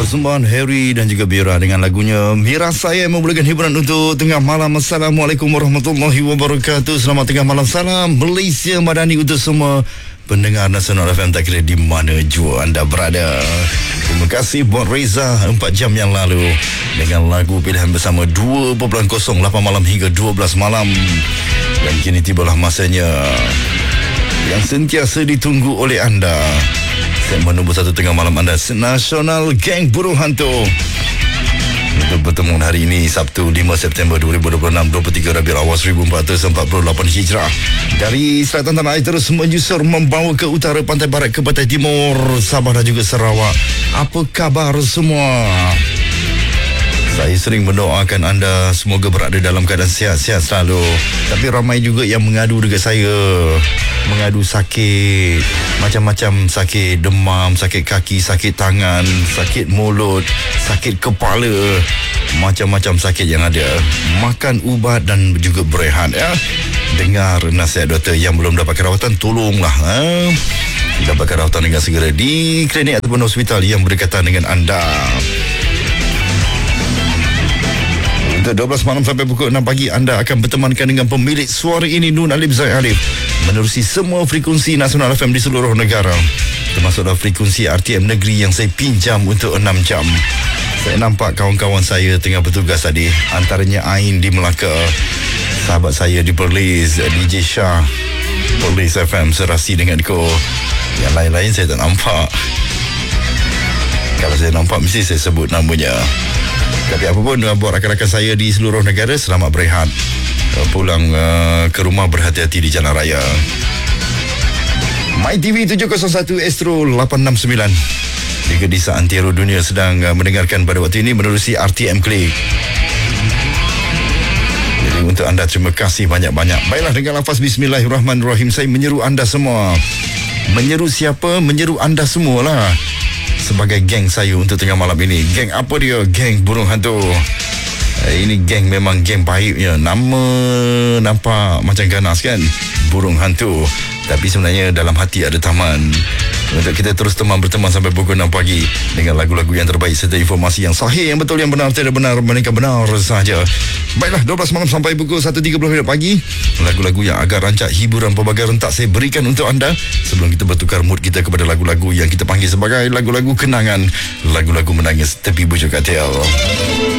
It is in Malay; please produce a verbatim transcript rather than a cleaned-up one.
Persembahan Harry dan juga Bira dengan lagunya Mira Saya memulakan hiburan untuk tengah malam. Assalamualaikum warahmatullahi wabarakatuh. Selamat tengah malam, salam Malaysia Madani untuk semua pendengar Nasional F M, tak kira di mana jua anda berada. Terima kasih buat Reza empat jam yang lalu dengan lagu pilihan bersama dua kosong lapan malam hingga dua belas malam. Dan kini tibalah masanya yang sentiasa ditunggu oleh anda. Segmen nombor satu tengah malam anda, Nasional Geng Burung Hantu. Untuk pertemuan hari ini, Sabtu lima September dua ribu dua puluh enam, dua puluh tiga Rabiul Awal seribu empat ratus empat puluh lapan Hijrah. Dari selatan tanah air terus menyusur membawa ke utara, pantai barat ke pantai timur, Sabah dan juga Sarawak. Apa kabar semua? Saya sering mendoakan anda semoga berada dalam keadaan sihat-sihat selalu. Tapi ramai juga yang mengadu dekat saya, mengadu sakit, macam-macam sakit, demam, sakit kaki, sakit tangan, sakit mulut, sakit kepala, macam-macam sakit yang ada. Makan ubat dan juga berehat ya. Dengar nasihat doktor. Yang belum dapatkan rawatan, tolonglah ha? dapatkan rawatan dengan segera di klinik ataupun hospital yang berdekatan dengan anda. Untuk dua belas malam sampai pukul enam pagi, anda akan bertemankan dengan pemilik suara ini, Nun Alif Zaid Alif, menerusi semua frekuensi Nasional F M di seluruh negara, termasuklah frekuensi R T M negeri yang saya pinjam untuk enam jam. Saya nampak kawan-kawan saya tengah bertugas tadi, antaranya Ain di Melaka, sahabat saya di Perlis, D J Shah Perlis F M serasi denganku. Yang lain-lain saya tak nampak. Kalau saya nampak mesti saya sebut namanya. Tapi apapun, buat rakan-rakan saya di seluruh negara, selamat berehat. Pulang uh, ke rumah berhati-hati di jalan raya. My T V tujuh kosong satu Astro lapan enam sembilan di Kedisa Antero Dunia sedang uh, mendengarkan pada waktu ini menerusi R T M Klik. Jadi untuk anda, terima kasih banyak-banyak. Baiklah, dengan lafaz Bismillahirrahmanirrahim, saya menyeru anda semua. Menyeru siapa? Menyeru anda semualah. Sebagai geng saya untuk tengah malam ini. Geng apa dia? Geng Burung Hantu. eh, Ini geng memang geng baik ya. Nama nampak macam ganas kan, Burung Hantu, tapi sebenarnya dalam hati ada taman. Untuk kita terus teman berteman sampai pukul enam pagi dengan lagu-lagu yang terbaik serta informasi yang sahih, yang betul, yang benar, tidak benar, melainkan benar sahaja. Baiklah, dua belas malam sampai pukul satu tiga puluh pagi, lagu-lagu yang agak rancak, hiburan pelbagai rentak saya berikan untuk anda sebelum kita bertukar mood kita kepada lagu-lagu yang kita panggil sebagai lagu-lagu kenangan, lagu-lagu menangis tepi bujur katil.